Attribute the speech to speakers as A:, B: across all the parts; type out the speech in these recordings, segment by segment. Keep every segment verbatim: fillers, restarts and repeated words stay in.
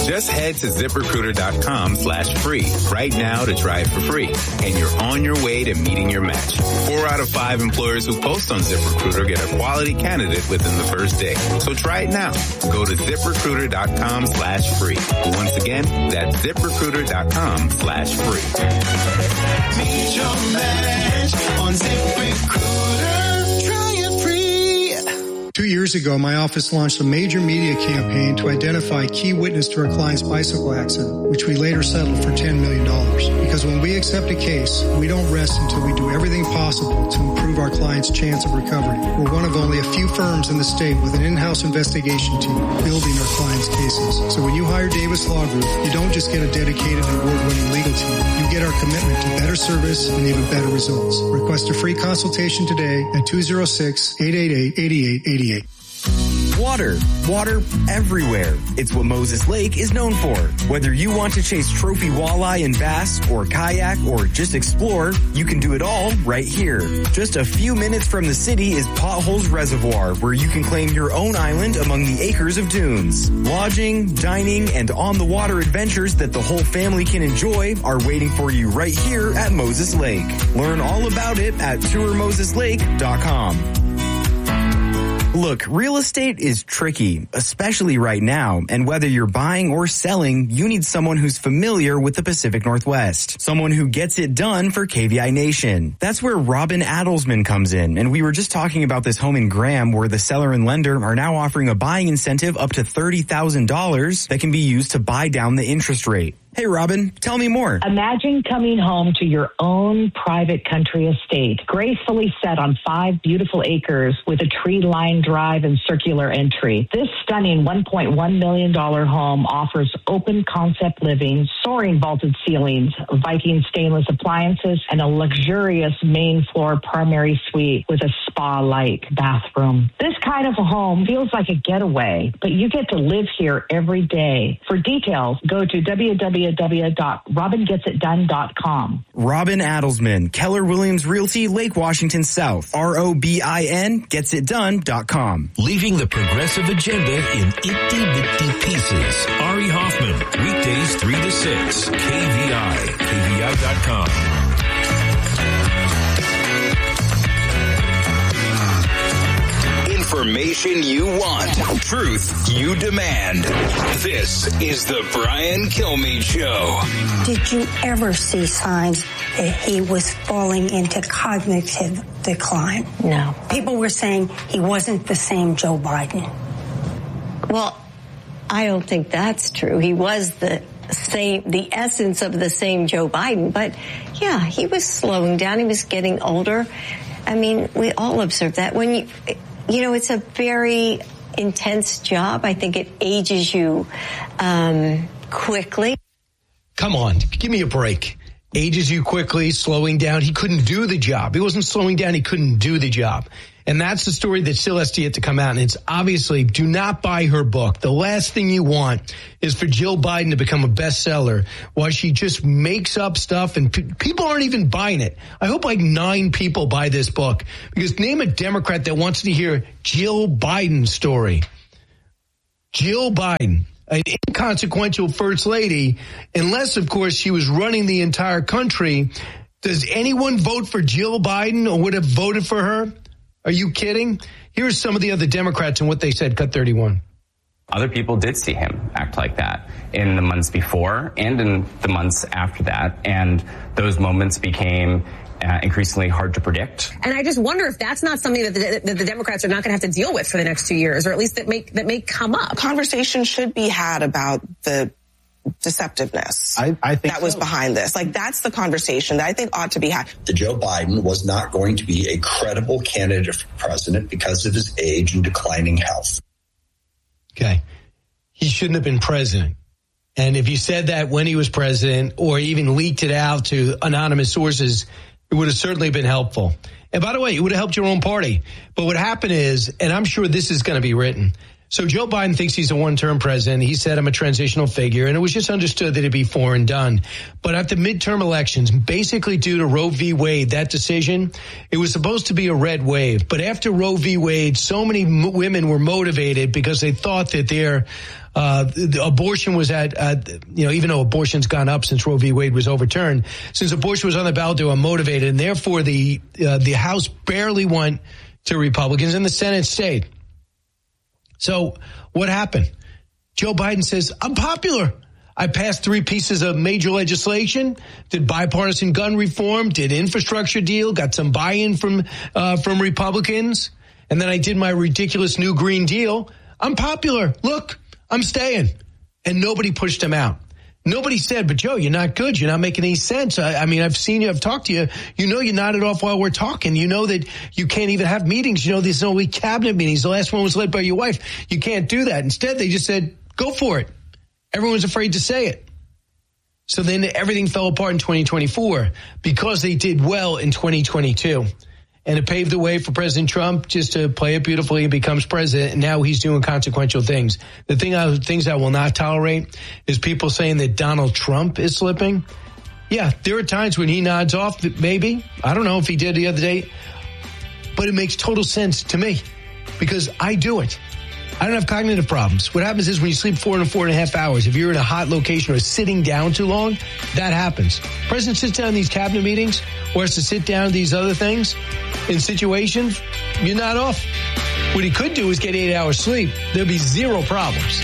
A: Just head to ZipRecruiter.com slash free right now to try it for free. And you're on your way to meeting your match. Four out of five employers who post on ZipRecruiter get a quality candidate within the first day. So try it now. Go to ZipRecruiter.com slash free. Once again, that's ZipRecruiter.com slash free.
B: Meet your match on ZipRecruiter. Try it free.
C: Two years ago, my office launched a major media campaign to identify key witness to our client's bicycle accident, which we later settled for ten million dollars. Because when we accept a case, we don't rest until we do everything possible to improve our client's chance of recovery. We're one of only a few firms in the state with an in-house investigation team building our clients' cases. So when you hire Davis Law Group, you don't just get a dedicated and award-winning legal team. You get our commitment to better service and even better results. Request a free consultation today at two oh six, eight eight eight, eight eight eight eight.
D: Water. Water everywhere. It's what Moses Lake is known for. Whether you want to chase trophy walleye and bass, or kayak, or just explore, you can do it all right here. Just a few minutes from the city is Potholes Reservoir, where you can claim your own island among the acres of dunes. Lodging, dining, and on-the-water adventures that the whole family can enjoy are waiting for you right here at Moses Lake. Learn all about it at tour moses lake dot com. Look, real estate is tricky, especially right now, and whether you're buying or selling, you need someone who's familiar with the Pacific Northwest. Someone who gets it done for K V I Nation. That's where Robin Adelsman comes in, and we were just talking about this home in Graham where the seller and lender are now offering a buying incentive up to thirty thousand dollars that can be used to buy down the interest rate. Hey, Robin, tell me more.
E: Imagine coming home to your own private country estate, gracefully set on five beautiful acres with a tree-lined drive and circular entry. This stunning one point one million dollars home offers open concept living, soaring vaulted ceilings, Viking stainless appliances, and a luxurious main floor primary suite with a spa-like bathroom. This kind of a home feels like a getaway, but you get to live here every day. For details, go to w w w dot robin gets it done dot com.
D: Robin Adelsman, Keller Williams Realty, Lake Washington South. R O B I N gets it done dot com.
F: Leaving the progressive agenda in itty-bitty pieces. Ari Hoffman, weekdays three to six. K V I, K V I dot com.
A: Information you want. Truth you demand. This is the Brian Kilmeade Show.
G: Did you ever see signs that he was falling into cognitive decline?
H: No.
G: People were saying he wasn't the same Joe Biden.
H: Well, I don't think that's true. He was the same, the essence of the same Joe Biden. But yeah, he was slowing down. He was getting older. I mean, we all observe that. When you... You know, it's a very intense job. I think it ages you um, quickly.
I: Come on, give me a break. Ages you quickly, slowing down. He couldn't do the job. He wasn't slowing down. He couldn't do the job. And that's the story that still has to yet to come out. And it's obviously, do not buy her book. The last thing you want is for Jill Biden to become a bestseller while she just makes up stuff and pe- people aren't even buying it. I hope like nine people buy this book, because name a Democrat that wants to hear Jill Biden's story. Jill Biden, an inconsequential first lady, unless, of course, she was running the entire country. Does anyone vote for Jill Biden or would have voted for her? Are you kidding? Here's some of the other Democrats and what they said. Cut thirty-one.
J: Other people did see him act like that in the months before and in the months after that. And those moments became uh, increasingly hard to predict.
K: And I just wonder if that's not something that the, that the Democrats are not going to have to deal with for the next two years, or at least that may, that may come up.
L: Conversation should be had about the deceptiveness
M: I, I think
L: that was
M: so.
L: behind this. Like, that's the conversation that I think ought to be had.
M: The Joe Biden was not going to be a credible candidate for president because of his age and declining health.
I: Okay. He shouldn't have been president. And if you said that when he was president or even leaked it out to anonymous sources, it would have certainly been helpful. And by the way, it would have helped your own party. But what happened is, and I'm sure this is going to be written, So Joe Biden thinks he's a one-term president. He said, I'm a transitional figure, and it was just understood that it'd be four and done. But at the midterm elections, basically due to Roe v. Wade, that decision, it was supposed to be a red wave. But after Roe v. Wade, so many m- women were motivated because they thought that their uh, the abortion was at, at, you know, even though abortion's gone up since Roe v. Wade was overturned, since abortion was on the ballot, they were motivated, and therefore the uh, the House barely went to Republicans, and the Senate stayed. So what happened? Joe Biden says, I'm popular. I passed three pieces of major legislation, did bipartisan gun reform, did infrastructure deal, got some buy-in from uh, from Republicans, and then I did my ridiculous new Green Deal. I'm popular. Look, I'm staying. And nobody pushed him out. Nobody said, but Joe, you're not good. You're not making any sense. I, I mean, I've seen you. I've talked to you. You know you nodded off while we're talking. You know that you can't even have meetings. You know there's no cabinet meetings. The last one was led by your wife. You can't do that. Instead, they just said, go for it. Everyone's afraid to say it. So then everything fell apart in twenty twenty-four because they did well in twenty twenty-two. And it paved the way for President Trump just to play it beautifully and becomes president. And now he's doing consequential things. The thing I, things I will not tolerate is people saying that Donald Trump is slipping. Yeah, there are times when he nods off, maybe. I don't know if he did the other day. But it makes total sense to me because I do it. I don't have cognitive problems. What happens is when you sleep four and four and a half hours, if you're in a hot location or sitting down too long, that happens. President sits down in these cabinet meetings or has to sit down in these other things in situations, you're not off. What he could do is get eight hours sleep. There'll be zero problems.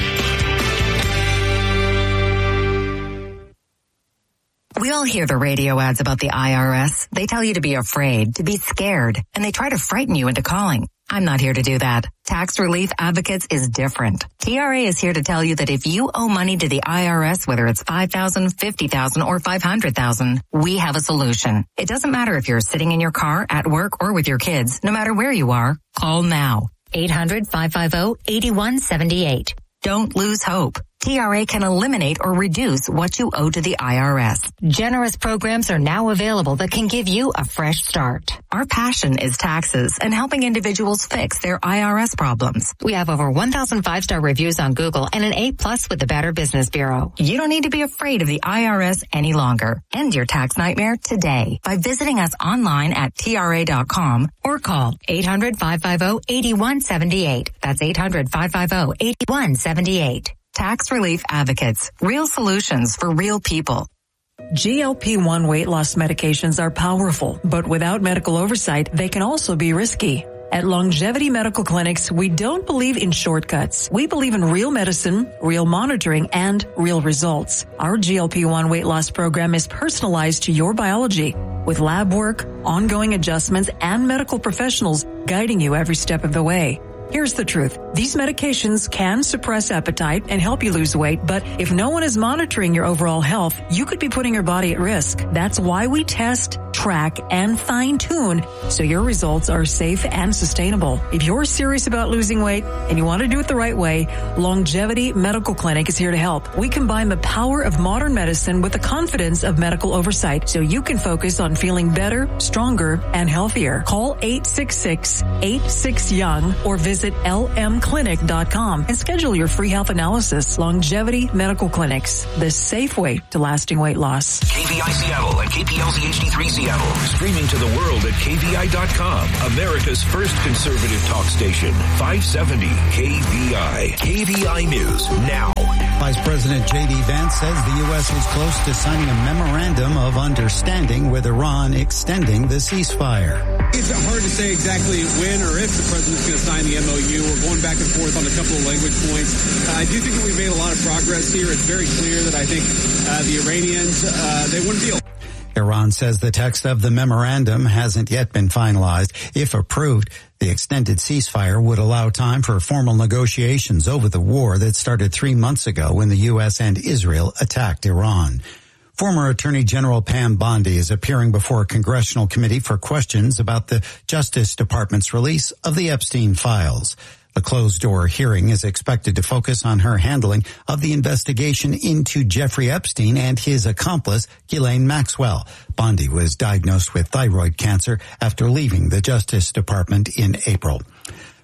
N: We all hear the radio ads about the I R S. They tell you to be afraid, to be scared, and they try to frighten you into calling. I'm not here to do that. Tax Relief Advocates is different. T R A is here to tell you that if you owe money to the I R S, whether it's five thousand dollars, fifty thousand dollars, or five hundred thousand dollars, we have a solution. It doesn't matter if you're sitting in your car, at work, or with your kids. No matter where you are, call now. eight hundred, five five zero, eight one seven eight. Don't lose hope. T R A can eliminate or reduce what you owe to the I R S. Generous programs are now available that can give you a fresh start. Our passion is taxes and helping individuals fix their I R S problems. We have over one thousand five-star reviews on Google and an A plus with the Better Business Bureau. You don't need to be afraid of the I R S any longer. End your tax nightmare today by visiting us online at T R A dot com or call eight hundred, five five zero, eight one seven eight. That's eight hundred, five five zero, eight one seven eight. Tax Relief Advocates. Real solutions for real people.
O: G L P one weight loss medications are powerful, but without medical oversight, they can also be risky. At Longevity Medical Clinics, we don't believe in shortcuts. We believe in real medicine, real monitoring, and real results. Our G L P one weight loss program is personalized to your biology with lab work, ongoing adjustments, and medical professionals guiding you every step of the way. Here's the truth. These medications can suppress appetite and help you lose weight, but if no one is monitoring your overall health, you could be putting your body at risk. That's why we test, track, and fine-tune so your results are safe and sustainable. If you're serious about losing weight and you want to do it the right way, Longevity Medical Clinic is here to help. We combine the power of modern medicine with the confidence of medical oversight so you can focus on feeling better, stronger, and healthier. Call eight six six, eight six, young or visit L M clinic dot com and schedule your free health analysis. Longevity Medical Clinics, the safe way to lasting weight loss.
F: K V I Seattle and K P L Z H D three Seattle. Streaming to the world at K V I dot com. America's first conservative talk station. five seventy K V I. K V I News now.
P: Vice President J D Vance says the U S is close to signing a memorandum of understanding with Iran extending the ceasefire.
Q: It's hard to say exactly when or if the president's going to sign the M O U. We're going back and forth on a couple of language points. Uh, I do think that we've made a lot of progress here. It's very clear that I think uh, the Iranians, uh, they want a deal.
P: Iran says the text of the memorandum hasn't yet been finalized. If approved, the extended ceasefire would allow time for formal negotiations over the war that started three months ago when the U S and Israel attacked Iran. Former Attorney General Pam Bondi is appearing before a congressional committee for questions about the Justice Department's release of the Epstein files. The closed-door hearing is expected to focus on her handling of the investigation into Jeffrey Epstein and his accomplice, Ghislaine Maxwell. Bondi was diagnosed with thyroid cancer after leaving the Justice Department in April.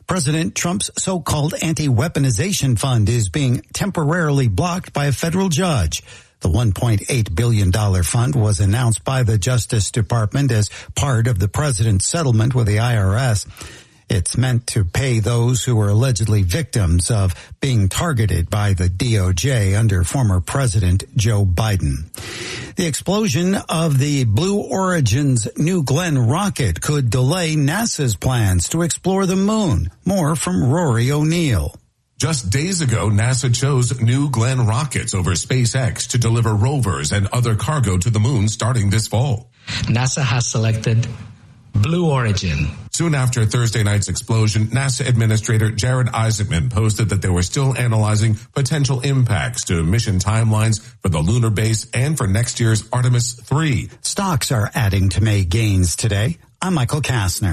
P: President Trump's so-called anti-weaponization fund is being temporarily blocked by a federal judge. The one point eight billion dollars fund was announced by the Justice Department as part of the president's settlement with the I R S. It's meant to pay those who were allegedly victims of being targeted by the D O J under former President Joe Biden. The explosion of the Blue Origin's New Glenn rocket could delay NASA's plans to explore the moon. More from Rory O'Neill.
R: Just days ago, NASA chose New Glenn rockets over SpaceX to deliver rovers and other cargo to the moon starting this fall.
S: NASA has selected Blue Origin.
R: Soon after Thursday night's explosion, NASA Administrator Jared Isaacman posted that they were still analyzing potential impacts to mission timelines for the lunar base and for next year's Artemis three.
P: Stocks are adding to May gains today. I'm Michael Kastner.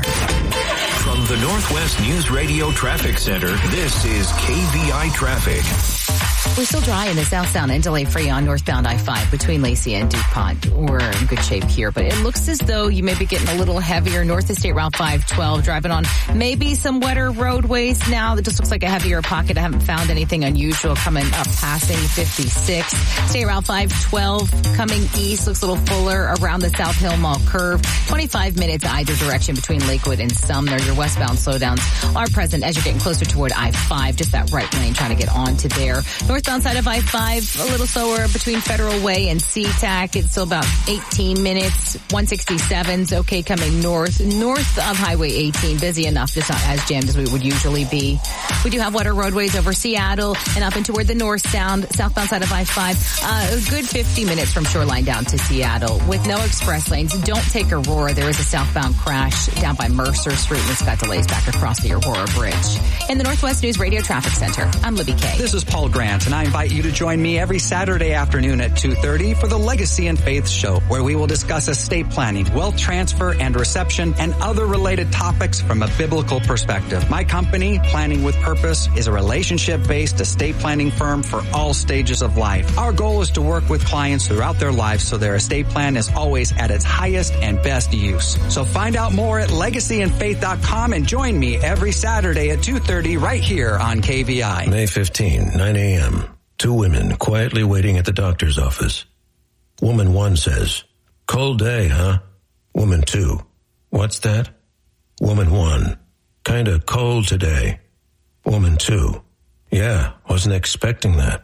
F: From the Northwest News Radio Traffic Center, this is K V I Traffic.
T: We're still dry in the south sound and delay free on northbound I five between Lacey and DuPont. We're in good shape here, but it looks as though you may be getting a little heavier north of State Route five twelve, driving on maybe some wetter roadways now. That just looks like a heavier pocket. I haven't found anything unusual coming up passing fifty-six. State Route five twelve coming east looks a little fuller around the South Hill Mall curve. twenty-five minutes either direction between Lakewood and Sumner. Your westbound slowdowns are present as you're getting closer toward I five, just that right lane trying to get onto there. Northbound side of I five, a little slower between Federal Way and SeaTac. It's still about eighteen minutes. one sixty-seven's okay coming north. North of Highway eighteen, busy enough, just not as jammed as we would usually be. We do have wetter roadways over Seattle and up and toward the north sound, southbound side of I five. Uh, a good fifty minutes from Shoreline down to Seattle with no express lanes. Don't take Aurora. There is a southbound crash down by Mercer Street and it's got delays back across the Aurora Bridge. In the Northwest News Radio Traffic Center, I'm Libby Kay.
U: This is Paul Grant, and I invite you to join me every Saturday afternoon at two thirty for the Legacy and Faith Show, where we will discuss estate planning, wealth transfer and reception, and other related topics from a biblical perspective. My company, Planning with Purpose, is a relationship-based estate planning firm for all stages of life. Our goal is to work with clients throughout their lives so their estate plan is always at its highest and best use. So find out more at legacy and faith dot com and join me every Saturday at two thirty right here on K V I.
V: May fifteenth, nine a.m. Two women quietly waiting at the doctor's office. Woman one says, "Cold day, huh?" Woman two, "What's that?" Woman one, "Kinda cold today." Woman two, "Yeah, wasn't expecting that."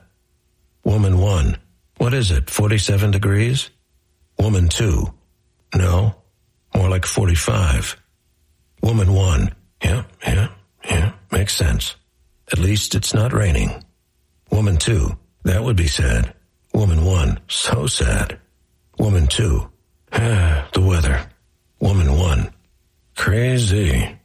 V: Woman one, "What is it, forty-seven degrees?" Woman two, "No, more like forty-five." Woman one, "Yeah, yeah, yeah, makes sense. At least it's not raining." Woman two, "That would be sad." Woman one, "So sad." Woman two, "Ah, the weather." Woman one, "Crazy."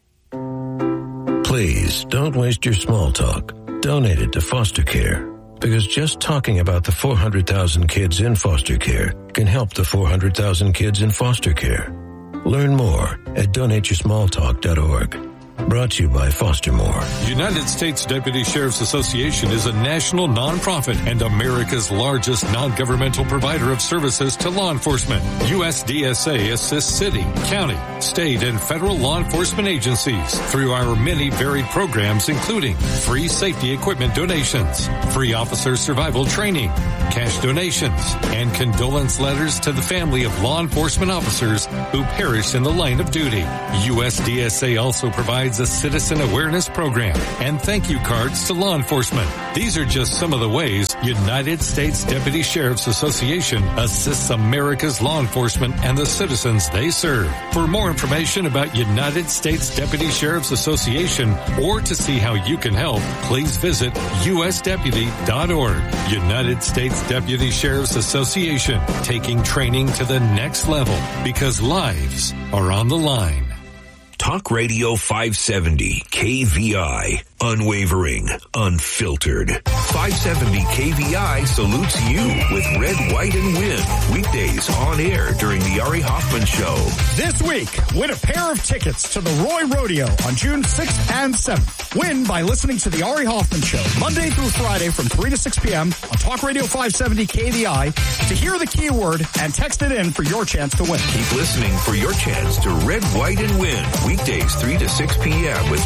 V: Please don't waste your small talk. Donate it to foster care, because just talking about the four hundred thousand kids in foster care can help the four hundred thousand kids in foster care. Learn more at donate your small talk dot org. Brought to you by Foster More.
W: United States Deputy Sheriff's Association is a national nonprofit and America's largest non-governmental provider of services to law enforcement. U S D S A assists city, county, state, and federal law enforcement agencies through our many varied programs, including free safety equipment donations, free officer survival training, cash donations, and condolence letters to the family of law enforcement officers who perished in the line of duty. U S D S A also provides a citizen awareness program and thank you cards to law enforcement. These are just some of the ways United States Deputy Sheriff's Association assists America's law enforcement and the citizens they serve. For more information about United States Deputy Sheriff's Association or to see how you can help, please visit U S deputy dot org. United States Deputy Sheriff's Association, taking training to the next level because lives are on the line.
F: Talk Radio five seventy K V I. Unwavering, unfiltered. five seventy K V I salutes you with Red, White, and Win. Weekdays on air during the Ari Hoffman Show.
X: This week, win a pair of tickets to the Roy Rodeo on June sixth and seventh. Win by listening to the Ari Hoffman Show Monday through Friday from three to six p.m. on Talk Radio five seventy K V I to hear the keyword and text it in for your chance to win.
F: Keep listening for your chance to Red, White, and Win. Weekdays three to six p.m. with